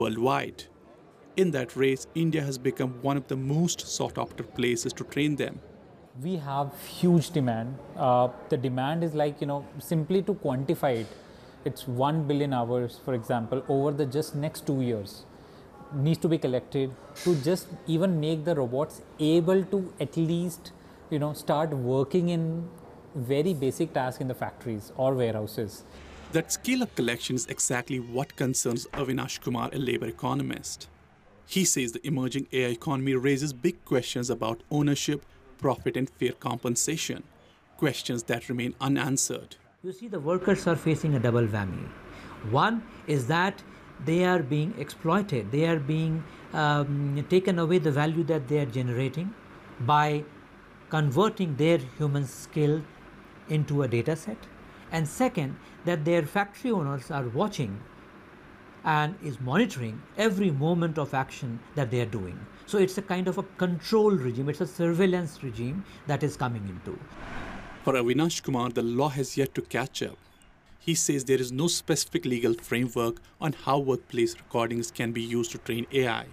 worldwide. In that race, India has become one of the most sought after places to train them. We have huge demand. The demand is like, simply to quantify it, it's 1 billion hours, for example, over the just next 2 years needs to be collected to just even make the robots able to at least, start working in very basic tasks in the factories or warehouses. That scale of collection is exactly what concerns Avinash Kumar, a labor economist. He says the emerging AI economy raises big questions about ownership, profit, and fair compensation, questions that remain unanswered. You see, the workers are facing a double whammy. One is that they are being exploited, they are being taken away the value that they are generating by converting their human skill into a data set. And second, that their factory owners are watching and is monitoring every moment of action that they are doing. So it's a kind of a control regime, it's a surveillance regime that is coming into. For Avinash Kumar, the law has yet to catch up. He says there is no specific legal framework on how workplace recordings can be used to train AI.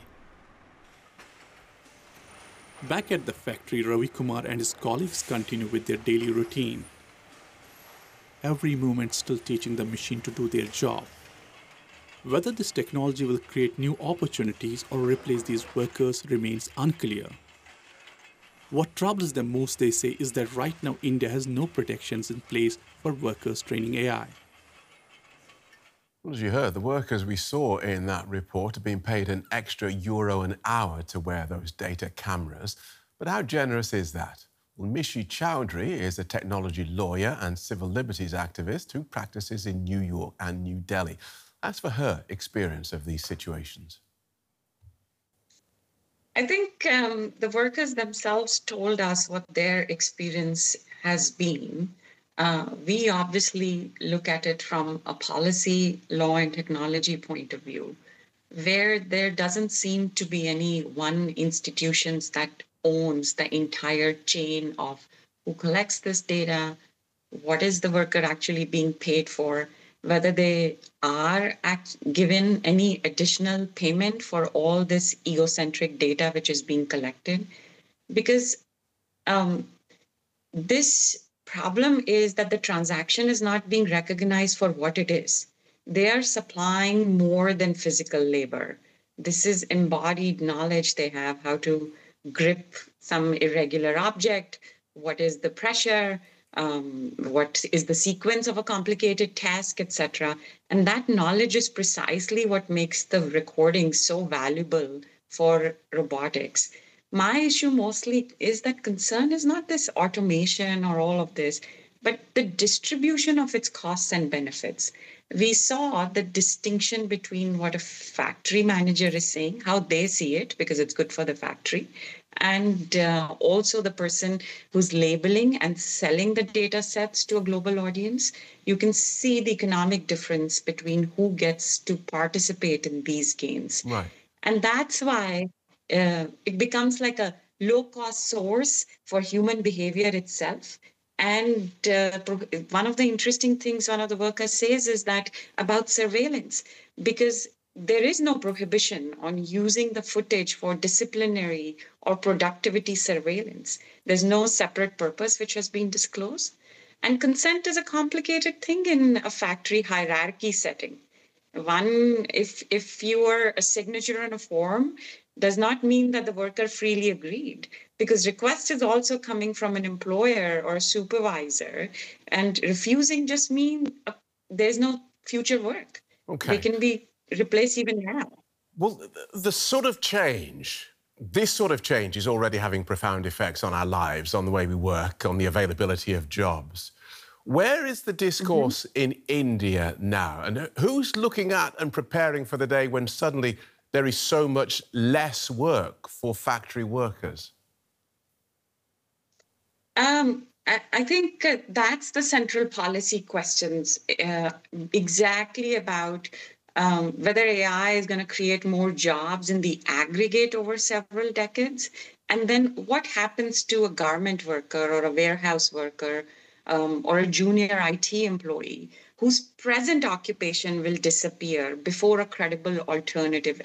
Back at the factory, Ravi Kumar and his colleagues continue with their daily routine. Every moment still teaching the machine to do their job. Whether this technology will create new opportunities or replace these workers remains unclear. What troubles them most, they say, is that right now India has no protections in place for workers training AI. Well, as you heard, the workers we saw in that report are being paid an extra euro an hour to wear those data cameras. But how generous is that? Well, Mishi Chowdhury is a technology lawyer and civil liberties activist who practices in New York and New Delhi. As for her experience of these situations. I think the workers themselves told us what their experience has been. We obviously look at it from a policy, law, and technology point of view, where there doesn't seem to be any one institution that owns the entire chain of who collects this data, what is the worker actually being paid for, whether they are given any additional payment for all this egocentric data which is being collected. Because this problem is that the transaction is not being recognized for what it is. They are supplying more than physical labor. This is embodied knowledge they have, how to grip some irregular object, what is the pressure, what is the sequence of a complicated task, etc. And that knowledge is precisely what makes the recording so valuable for robotics. My issue mostly is that concern is not this automation or all of this, but the distribution of its costs and benefits. We saw the distinction between what a factory manager is saying, how they see it, because it's good for the factory, and also the person who's labeling and selling the data sets to a global audience. You can see the economic difference between who gets to participate in these gains. Right. And that's why it becomes like a low-cost source for human behavior itself. And one of the interesting things one of the workers says is that about surveillance, because there is no prohibition on using the footage for disciplinary or productivity surveillance. There's no separate purpose which has been disclosed. And consent is a complicated thing in a factory hierarchy setting. One, if you are a signature on a form, does not mean that the worker freely agreed, because request is also coming from an employer or a supervisor, and refusing just means there's no future work. Okay. They can be replaced even now. Well, this sort of change is already having profound effects on our lives, on the way we work, on the availability of jobs. Where is the discourse in India now? And who's looking at and preparing for the day when suddenly there is so much less work for factory workers? I think that's the central policy questions, exactly about whether AI is going to create more jobs in the aggregate over several decades, and then what happens to a garment worker or a warehouse worker or a junior IT employee whose present occupation will disappear before a credible alternative